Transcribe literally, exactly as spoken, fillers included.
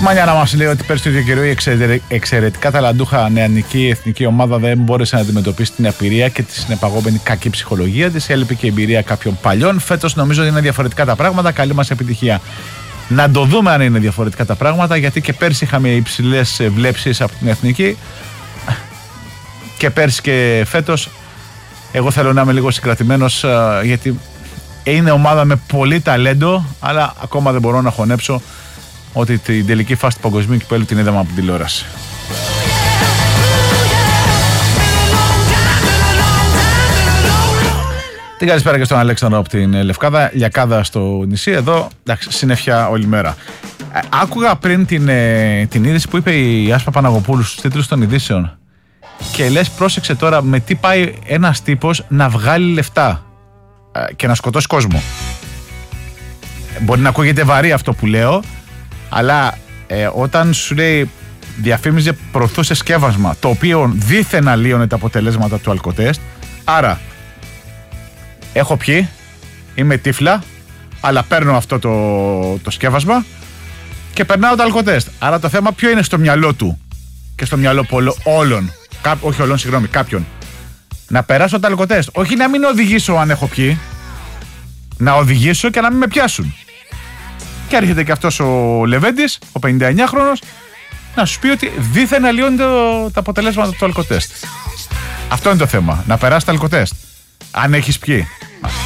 Μανιάνα μας λέει ότι πέρσι το ίδιο καιρό η εξαιρετικά ταλαντούχα νεανική εθνική ομάδα δεν μπόρεσε να αντιμετωπίσει την απειρία και τη συνεπαγόμενη κακή ψυχολογία της. Έλειπε και η εμπειρία κάποιων παλιών. Φέτος νομίζω ότι είναι διαφορετικά τα πράγματα. Καλή μας επιτυχία. Να το δούμε αν είναι διαφορετικά τα πράγματα, γιατί και πέρσι είχαμε υψηλές βλέψεις από την εθνική. Και πέρσι και φέτος. Εγώ θέλω να είμαι λίγο συγκρατημένος, γιατί είναι ομάδα με πολύ ταλέντο, αλλά ακόμα δεν μπορώ να χωνέψω ότι την τελική φάση του παγκοσμίου κυπέλλου την είδαμε από την τηλεόραση. Την καλησπέρα και στον Αλέξανδρο από την Λευκάδα. Λιακάδα στο νησί, εδώ εντάξει, συννεφιά όλη μέρα. Άκουγα πριν την, την είδηση που είπε η Άσπα Παναγοπούλου στους τίτλους των ειδήσεων και λες, πρόσεξε τώρα με τι πάει ένας τύπος να βγάλει λεφτά και να σκοτώσει κόσμο. Μπορεί να ακούγεται βαρύ αυτό που λέω, αλλά ε, όταν σου λέει διαφήμιζε, προωθούσε σκεύασμα το οποίο δήθεν αλλίωνε τα αποτελέσματα του αλκοτέστ, άρα έχω πιει, είμαι τύφλα, αλλά παίρνω αυτό το, το σκεύασμα και περνάω το αλκοτέστ. Άρα το θέμα ποιο είναι στο μυαλό του και στο μυαλό πολλο, όλων, κά, όχι όλων, συγγνώμη, κάποιον. Να περάσω το αλκοτέστ, όχι να μην οδηγήσω αν έχω πιει, να οδηγήσω και να μην με πιάσουν. Και έρχεται και αυτός ο Λεβέντης, ο πενηνταεννιάχρονος, να σου πει ότι δίθεν αλλοιώνται τα αποτελέσματα του αλκοτέστ. Αυτό είναι το θέμα, να περάσει το αλκοτέστ, αν έχεις πιει.